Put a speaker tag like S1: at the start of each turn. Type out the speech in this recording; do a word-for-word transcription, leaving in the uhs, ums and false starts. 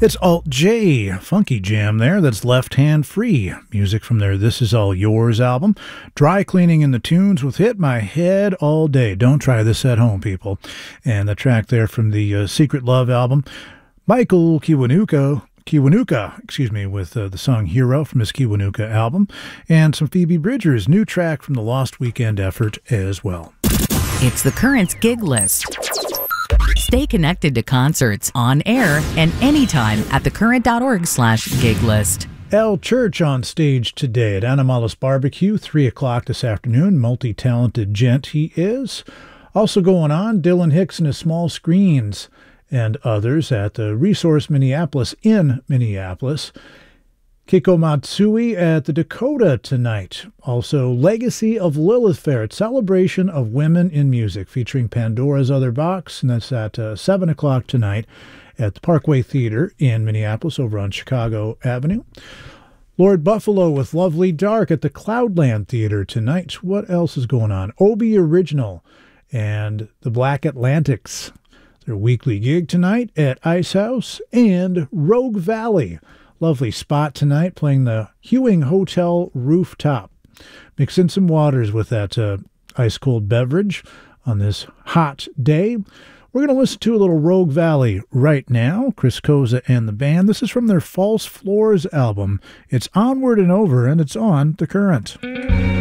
S1: It's Alt J, Funky Jam there, that's Left Hand Free. Music from their This Is All Yours album. Dry cleaning in the tunes with Hit My Head All Day. Don't try this at home, people. And the track there from the uh, Secret Love album. Michael Kiwanuka, Kiwanuka, excuse me, with uh, the song Hero from his Kiwanuka album. And some Phoebe Bridgers' new track from the Lost Weekend effort as well.
S2: It's the Currents Gig List. Stay connected to concerts on air and anytime at thecurrent.org slash gig list.
S1: Al Church on stage today at Animalis Barbecue, three o'clock this afternoon. Multi-talented gent he is. Also going on, Dylan Hicks and his Small Screens and others at the Resource Minneapolis in Minneapolis. Kiko Matsui at the Dakota tonight. Also, Legacy of Lilith Fair, celebration of women in music, featuring Pandora's Other Box, and that's at uh, seven o'clock tonight at the Parkway Theater in Minneapolis over on Chicago Avenue. Lord Buffalo with Lovely Dark at the Cloudland Theater tonight. What else is going on? Obi Original and the Black Atlantics, their weekly gig tonight at Ice House, and Rogue Valley. Lovely spot tonight, playing the Hewing Hotel rooftop. Mix in some waters with that uh, ice-cold beverage on this hot day. We're going to listen to a little Rogue Valley right now, Chris Koza and the band. This is from their False Floors album. It's Onward and Over, and it's on The Current.